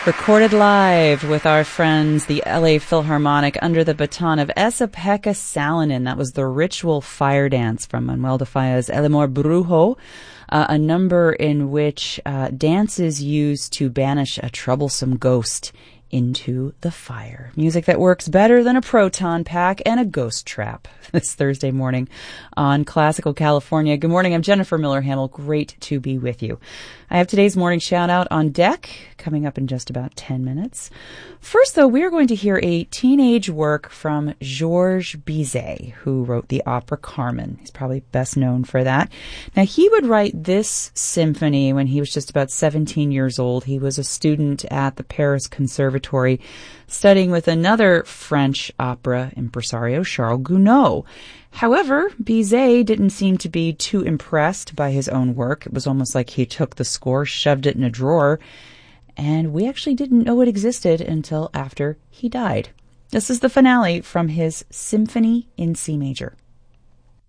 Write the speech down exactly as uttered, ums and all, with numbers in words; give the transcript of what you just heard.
Recorded live with our friends, the L A Philharmonic, under the baton of Esa-Pekka Salonen. That was the Ritual Fire Dance from Manuel de Falla's El Amor Brujo, uh, a number in which uh, dance is used to banish a troublesome ghost into the fire. Music that works better than a proton pack and a ghost trap this Thursday morning on Classical California. Good morning. I'm Jennifer Miller-Hamill. Great to be with you. I have today's morning shout out on deck coming up in just about ten minutes. First, though, we are going to hear a teenage work from Georges Bizet, who wrote the opera Carmen. He's probably best known for that. Now, he would write this symphony when he was just about seventeen years old. He was a student at the Paris Conservatory studying with another French opera impresario, Charles Gounod. However, Bizet didn't seem to be too impressed by his own work. It was almost like he took the score, shoved it in a drawer, and we actually didn't know it existed until after he died. This is the finale from his Symphony in C Major.